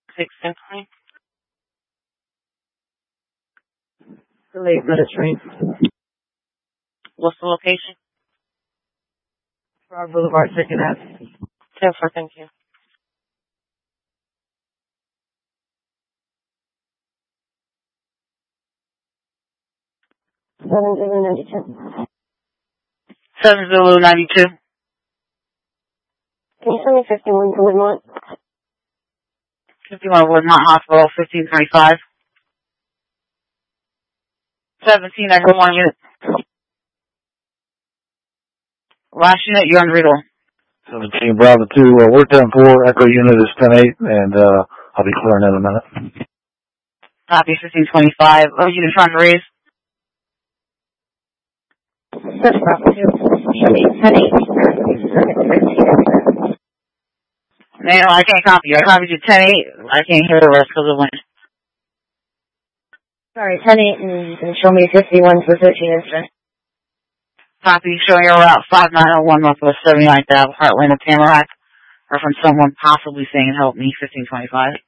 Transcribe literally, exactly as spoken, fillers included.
six ten. Late Minute Train. What's the location? Broad Boulevard, second F. ten four, thank you. seven zero nine two. seven zero nine two. Can you send me fifty-one to Woodmont? fifty-one Woodmont Hospital, fifteen twenty-five. seventeen ninety-one unit. Last unit, you're on readable. seventeen Bravo two, uh, we're ten four, Echo unit is ten eight, and uh, I'll be clearing in a minute. Copy, fifteen twenty-five. Oh, unit trying to raise? That's Bravo two. Show me ten eight. No, I can't copy you. I copied you ten eight. I can't hear the rest because of wind. Sorry, ten eight, and, and show me fifty-one for thirteen incident. Copy, showing your route five nine oh one Northwest seventy-ninth Avenue, Heartland of Tamarack. Or from someone possibly saying help me, fifteen twenty-five.